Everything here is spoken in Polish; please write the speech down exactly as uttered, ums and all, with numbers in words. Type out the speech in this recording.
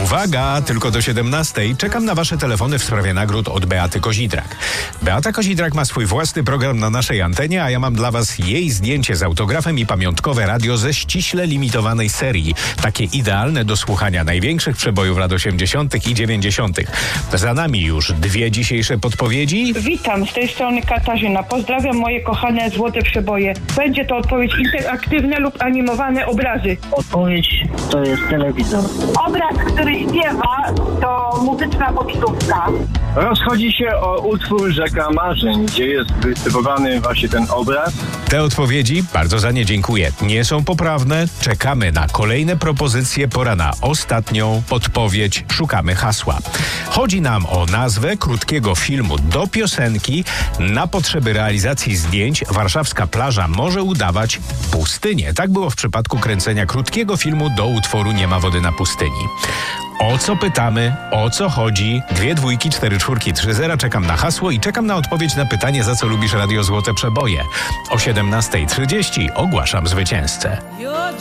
Uwaga, tylko do siedemnastej. Czekam na wasze telefony w sprawie nagród od Beaty Kozidrak. Beata Kozidrak ma swój własny program na naszej antenie, a ja mam dla was jej zdjęcie z autografem i pamiątkowe radio ze ściśle limitowanej serii. Takie idealne do słuchania największych przebojów lat osiemdziesiątych i dziewięćdziesiątych. Za nami już dwie dzisiejsze podpowiedzi. Witam, z tej strony Katarzyna. Pozdrawiam moje kochane złote przeboje. Będzie to odpowiedź interaktywne lub animowane obrazy. Odpowiedź to jest telewizor. Obraz, który śpiewa, to muzyczna pocztówka. Rozchodzi się o utwór Rzeka Marzeń, gdzie jest wytypowany właśnie ten obraz. Te odpowiedzi, bardzo za nie dziękuję, nie są poprawne. Czekamy na kolejne propozycje. Pora na ostatnią podpowiedź. Szukamy hasła. Chodzi nam o nazwę krótkiego filmu do piosenki. Na potrzeby realizacji zdjęć warszawska plaża może udawać pustynię. Tak było w przypadku kręcenia krótkiego filmu do utworu Nie ma wody na pustyni. O co pytamy? O co chodzi? Dwie dwójki, cztery czwórki, trzy zera. Czekam na hasło i czekam na odpowiedź na pytanie, za co lubisz Radio Złote Przeboje. O siedemnastej trzydzieści ogłaszam zwycięzcę.